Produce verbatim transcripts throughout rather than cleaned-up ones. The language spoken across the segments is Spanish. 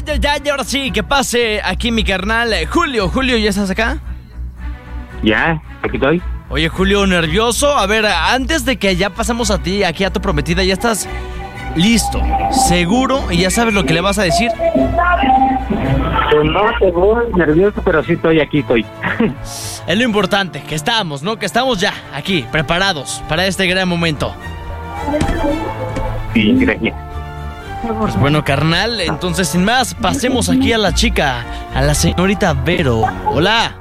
ay, ay, ahora sí, que pase aquí mi carnal Julio. Julio, ¿ya estás acá? Ya, aquí estoy. Oye, Julio, ¿nervioso? A ver, antes de que ya pasemos a ti, aquí a tu prometida, ¿ya estás listo, seguro y ya sabes lo que le vas a decir? Pues no, seguro, nervioso, pero sí estoy aquí, estoy. Es lo importante, que estamos, ¿no? Que estamos ya aquí, preparados para este gran momento. Sí, gracias. Pues bueno, carnal, entonces sin más, pasemos aquí a la chica, a la señorita Vero. Hola.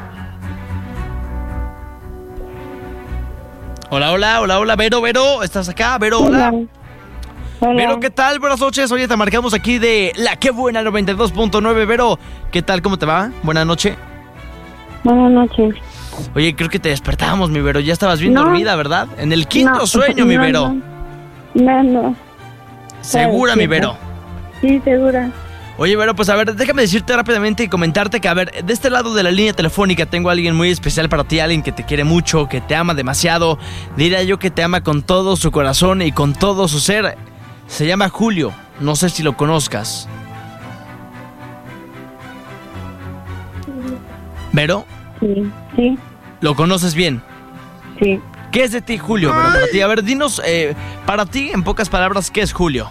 Hola, hola, hola, hola, Vero, Vero, ¿estás acá? Vero, hola. Hola. Hola. Vero, ¿qué tal? Buenas noches. Oye, te marcamos aquí de La Qué Buena noventa y dos punto nueve. Vero, ¿qué tal? ¿Cómo te va? Buenas noches. Buenas noches. Oye, creo que te despertábamos, mi Vero. Ya estabas bien No. dormida, ¿verdad? En el quinto No, sueño, mi no, Vero. No, no. ¿Segura, mi Vero? Sí, segura. Oye, Vero, pues a ver, déjame decirte rápidamente y comentarte que, a ver, de este lado de la línea telefónica tengo a alguien muy especial para ti, alguien que te quiere mucho, que te ama demasiado. Diría yo que te ama con todo su corazón y con todo su ser. Se llama Julio. No sé si lo conozcas. ¿Vero? Sí, sí, ¿Lo conoces bien? sí. ¿Qué es de ti, Julio? Pero para ti, a ver, dinos, eh, para ti, en pocas palabras, ¿qué es Julio?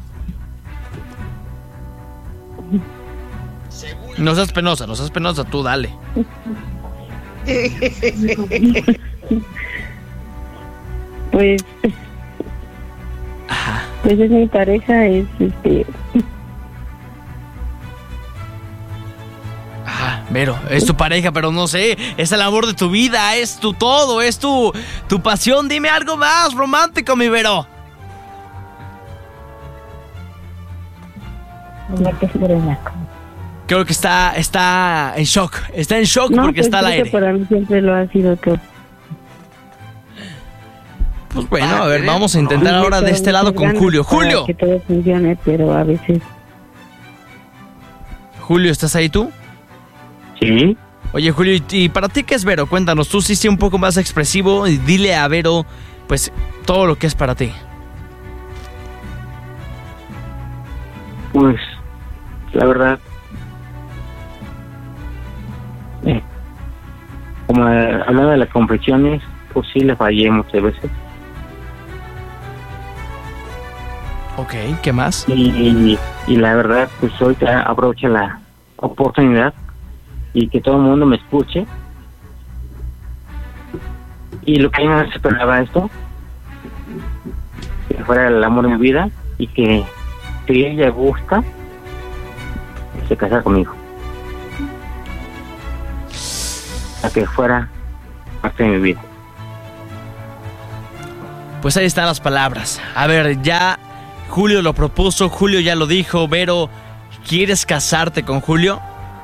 No seas penosa, no seas penosa, tú dale. Pues, Ajá. pues es mi pareja, es este. Ajá, Vero, es tu pareja, pero no sé, es el amor de tu vida, es tu todo, es tu, tu pasión. Dime algo más romántico, mi Vero. Creo que está, está en shock, está en shock No, porque pues está al creo que aire. para mí siempre lo ha sido todo. Pues bueno, a ver, vamos a intentar ahora de este lado con Julio. Julio, Que todo funcione, pero a veces. Julio, ¿estás ahí tú? Sí. Oye, Julio, ¿y- ¿y para ti qué es Vero? Cuéntanos, tú sí, sí, un poco más expresivo y dile a Vero, pues, todo lo que es para ti. Pues, la verdad, eh, como eh, hablando de las confesiones, pues sí le fallé muchas veces. Ok, ¿qué más? Y, y, y la verdad, pues ahorita aprovecho la oportunidad y que todo el mundo me escuche. Y lo que yo no esperaba esto, que fuera el amor de mi vida y que si ella gusta, se casara conmigo. A que fuera parte de mi vida. Pues ahí están las palabras. A ver, ya Julio lo propuso, Julio ya lo dijo. Vero, ¿quieres casarte con Julio?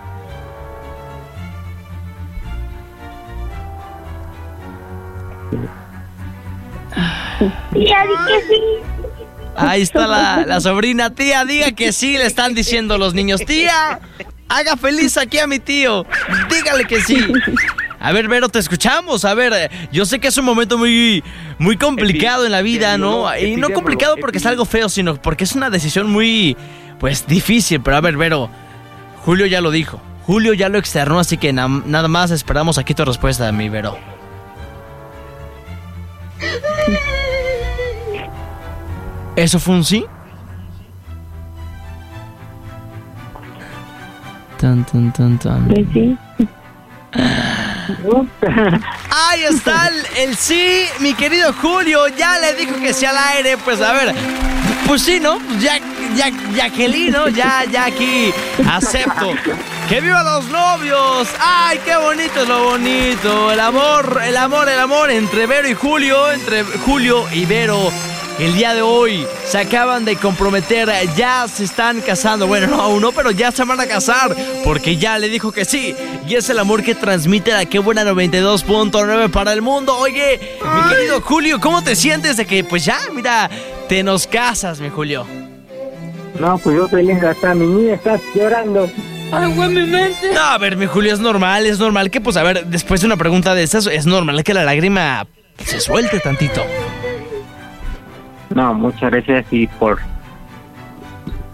Ya dije sí. Ahí está la, la sobrina. Tía, diga que sí, le están diciendo los niños. Tía, haga feliz aquí a mi tío. Dígale que sí. A ver, Vero, te escuchamos. A ver, eh, yo sé que es un momento muy, muy complicado en la vida, ¿no? Y no complicado porque es algo feo, sino porque es una decisión muy, pues, difícil. Pero a ver, Vero, Julio ya lo dijo. Julio ya lo externó, así que na- nada más esperamos aquí tu respuesta, mi Vero. ¿Eso fue un sí? Tan, tan, tan, tan. Pues sí. Ahí está el, el sí, mi querido Julio. Ya le dijo que sí al aire. Pues a ver, pues sí, ¿no? Ya, ya, Jacqueline, ¿no? Ya, ya aquí acepto. ¡Que viva los novios! ¡Ay, qué bonito es lo bonito! El amor, el amor, el amor entre Vero y Julio, entre Julio y Vero. El día de hoy se acaban de comprometer, ya se están casando. Bueno, no aún no, pero ya se van a casar porque ya le dijo que sí. Y es el amor que transmite la Qué Buena noventa y dos punto nueve para el mundo. Oye, mi querido Julio, ¿cómo te sientes de que pues ya, mira, te nos casas, mi Julio? No, pues yo feliz, hasta mi niña está llorando. Ay, güey, mi mente. No, a ver, mi Julio, es normal, es normal que, pues, a ver, después de una pregunta de esas, es normal que la lágrima se suelte tantito. No, muchas gracias y por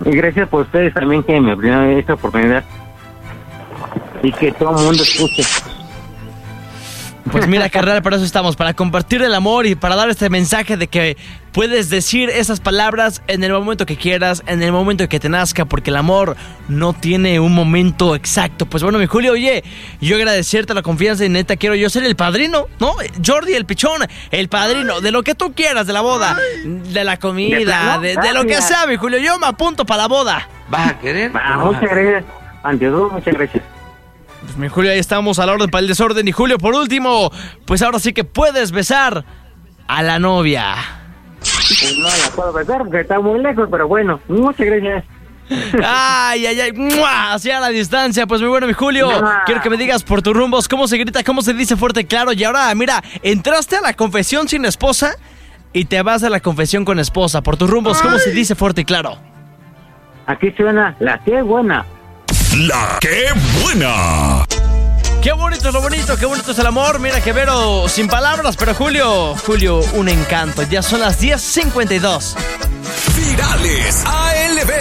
Y gracias por ustedes también que me brindaron esta oportunidad. Y que todo el mundo escuche. Pues mira, carnal, para eso estamos, para compartir el amor y para dar este mensaje de que puedes decir esas palabras en el momento que quieras, en el momento que te nazca, porque el amor no tiene un momento exacto. Pues bueno, mi Julio, oye, yo agradecerte la confianza y neta quiero yo ser el padrino, ¿no? Jordi, el pichón, el padrino, de lo que tú quieras, de la boda, de la comida, de, de lo que sea, mi Julio, yo me apunto para la boda. ¿Vas a querer? Ah, muchas gracias. Ante todo, muchas gracias. Pues mi Julio, ahí estamos a la orden para el desorden. Y Julio, por último, pues ahora sí que puedes besar a la novia. Pues no la puedo besar porque está muy lejos, pero bueno, muchas gracias. Ay, ay, ay, ¡mua! Hacia la distancia. Pues muy bueno, mi Julio, ¡mua! Quiero que me digas por tus rumbos cómo se grita, cómo se dice fuerte y claro. Y ahora, mira, entraste a la confesión sin esposa y te vas a la confesión con esposa. Por tus rumbos, ¿cómo se dice fuerte y claro? Aquí suena la que buena. La que buena. Qué bonito es lo bonito, qué bonito es el amor. Mira que Vero, sin palabras, pero Julio, Julio, un encanto. Ya son las diez cincuenta y dos. Virales A L B.